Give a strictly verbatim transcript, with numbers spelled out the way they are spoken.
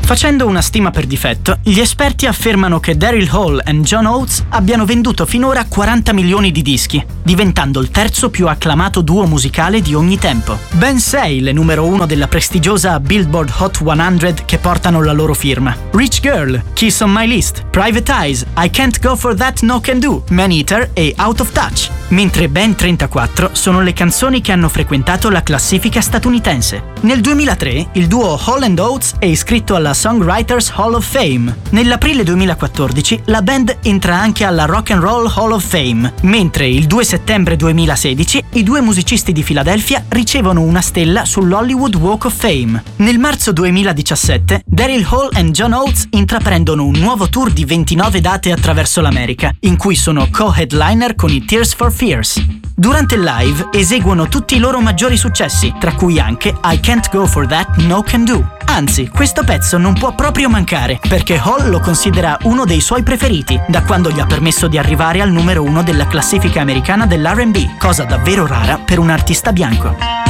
Facendo una stima per difetto, gli esperti affermano che Daryl Hall e John Oates abbiano venduto finora quaranta milioni di dischi, diventando il terzo più acclamato duo musicale di ogni tempo. Ben sei le numero uno della prestigiosa Billboard Hot cento che portano la loro firma. Rich Girl, Kiss on My List, Private Eyes, I Can't Go For That No Can Do, Man Eater e Out of Touch. Mentre ben trentaquattro sono le canzoni che hanno frequentato la classifica statunitense. Nel duemilatré il duo Hall and Oates è iscritto alla Songwriters Hall of Fame. Nell'aprile duemilaquattordici la band entra anche alla Rock and Roll Hall of Fame, mentre il due settembre duemilasedici i due musicisti di Philadelphia ricevono una stella sull'Hollywood Walk of Fame. Nel marzo duemiladiciassette Daryl Hall e John Oates intraprendono un nuovo tour di ventinove date attraverso l'America, in cui sono co-headliner con i Tears for Fears. Durante il live eseguono tutti i loro maggiori successi, tra cui anche I Can't Go For That No Can Do. Anzi, questo pezzo non può proprio mancare, perché Hall lo considera uno dei suoi preferiti, da quando gli ha permesso di arrivare al numero uno dell'classifica americana dell'R and B, cosa davvero rara per un artista bianco.